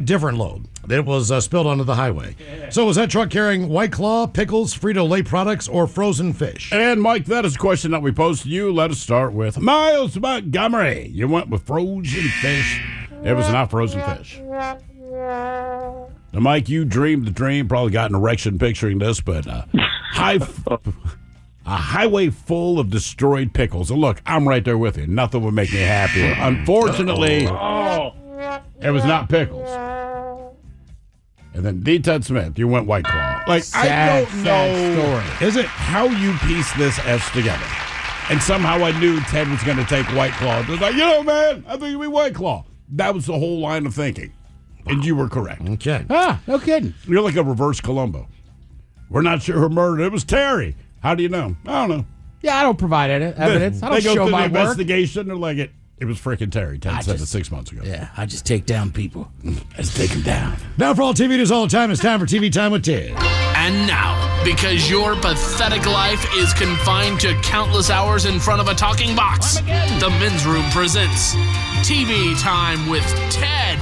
different load that was spilled onto the highway. So was that truck carrying White Claw, pickles, Frito-Lay products, or frozen fish? And, Mike, that is a question that we posed to you. Let us start with Miles Montgomery. You went with frozen fish. It was not frozen fish. Now, Mike, you dreamed the dream, probably got an erection picturing this, but a highway full of destroyed pickles. And look, I'm right there with you. Nothing would make me happier. Unfortunately, it was not pickles. And then D. Ted Smith, you went White Claw. Like, I don't know story. Is it how you piece this S together. And somehow I knew Ted was going to take White Claw. It was like, man, I think it'd be White Claw. That was the whole line of thinking. And you were correct. Okay. No kidding. You're like a reverse Columbo. We're not sure who murdered it. It was Terry. How do you know? I don't know. Yeah, I don't provide evidence. I don't they go show through my the work. investigation. They're like, it was freaking Terry. Ted said it 6 months ago. Yeah, I just take down people. Let's take them down. Now for all TV news all the time, it's time for TV Time with Ted. And now, because your pathetic life is confined to countless hours in front of a talking box, the Men's Room presents TV Time with Ted.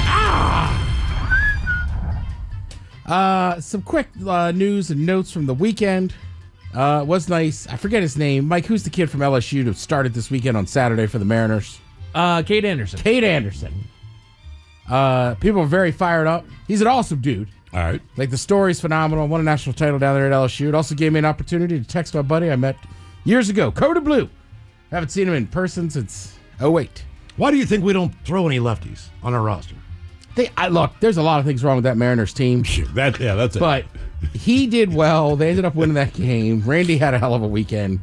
Some quick news and notes from the weekend. It was nice. I forget his name. Mike, who's the kid from LSU who started this weekend on Saturday for the Mariners? Kate Anderson. Kate Anderson. People are very fired up. He's an awesome dude. All right. Like, the story's phenomenal. Won a national title down there at LSU. It also gave me an opportunity to text my buddy I met years ago, Coda Blue. Haven't seen him in person since 2008. Why do you think we don't throw any lefties on our roster? Look, there's a lot of things wrong with that Mariners team. That's it. But he did well. They ended up winning that game. Randy had a hell of a weekend.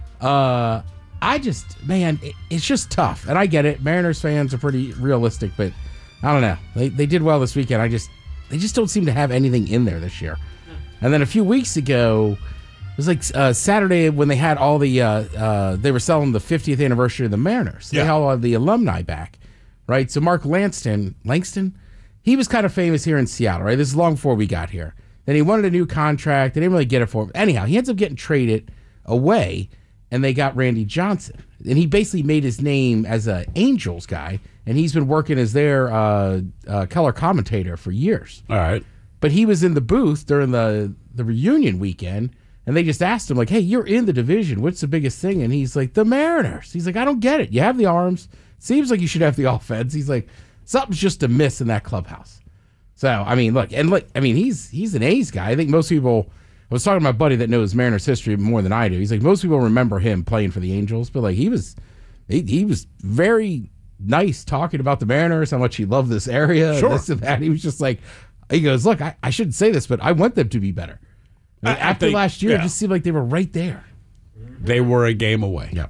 It's just tough. And I get it. Mariners fans are pretty realistic, but I don't know. They did well this weekend. They just don't seem to have anything in there this year. And then a few weeks ago, it was like Saturday when they had all the, they were selling the 50th anniversary of the Mariners. They had all the alumni back, right? So Mark Langston, he was kind of famous here in Seattle, right? This is long before we got here. Then he wanted a new contract. They didn't really get it for him. Anyhow, he ends up getting traded away, and they got Randy Johnson. And he basically made his name as an Angels guy, and he's been working as their color commentator for years. All right. But he was in the booth during the reunion weekend, and they just asked him, like, hey, you're in the division. What's the biggest thing? And he's like, the Mariners. He's like, I don't get it. You have the arms. Seems like you should have the offense. He's like, something's just a miss in that clubhouse. So, I mean, he's an A's guy. I think most people, I was talking to my buddy that knows Mariners history more than I do. He's like, most people remember him playing for the Angels, but like he was very nice talking about the Mariners, how much he loved this area, and this and that. He was just like, he goes, look, I shouldn't say this, but I want them to be better. After last year, it just seemed like they were right there. They were a game away. Yep.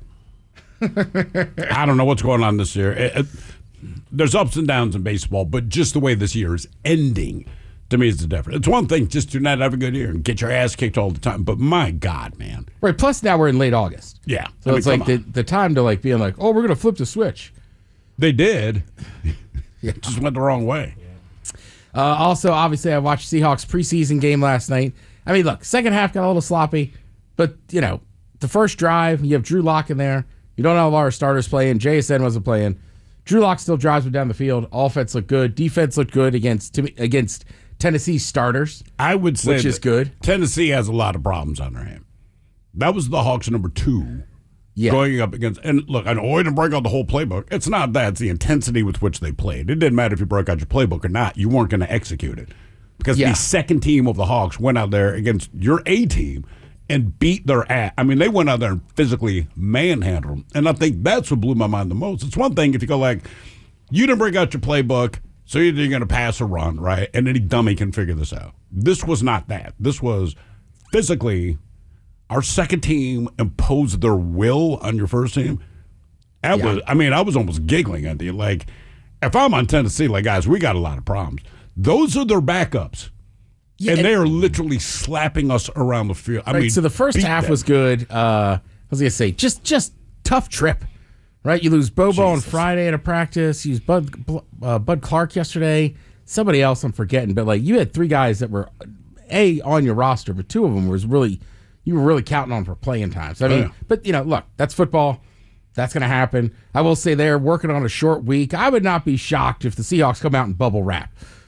I don't know what's going on this year. There's ups and downs in baseball, but just the way this year is ending, to me, is the difference. It's one thing just to not have a good year and get your ass kicked all the time, but my God, man. Right, plus now we're in late August. Yeah. So it's like the time to like being like, oh, we're going to flip the switch. They did. It just went the wrong way. Also, obviously, I watched Seahawks preseason game last night. I mean, look, second half got a little sloppy, but, the first drive, you have Drew Lock in there. You don't have a lot of starters playing. JSN wasn't playing. Drew Lock still drives him down the field. Offense looked good. Defense looked good against Tennessee starters. I would say which is good. Tennessee has a lot of problems on their hand. That was the Hawks' number 2 going up against. And look, I know we didn't break out the whole playbook. It's not that. It's the intensity with which they played. It didn't matter if you broke out your playbook or not. You weren't going to execute it. Because the second team of the Hawks went out there against your A team and beat their ass. I mean, they went out there and physically manhandled them. And I think that's what blew my mind the most. It's one thing if you go like, you didn't bring out your playbook, so you're going to pass or run, right? And any dummy can figure this out. This was not that. This was physically our second team imposed their will on your first team. I was almost giggling at you. Like, if I'm on Tennessee, like, guys, we got a lot of problems. Those are their backups. Yeah, and they are literally slapping us around the field. I mean, so the first half was good. I was going to say, just tough trip, right? You lose Bobo on Friday at a practice. You use Bud Clark yesterday. Somebody else I'm forgetting. But, like, you had 3 guys that were, on your roster, but 2 of them you were really counting on for playing time. So, I mean, but, look, that's football. That's going to happen. I will say they're working on a short week. I would not be shocked if the Seahawks come out and bubble wrap.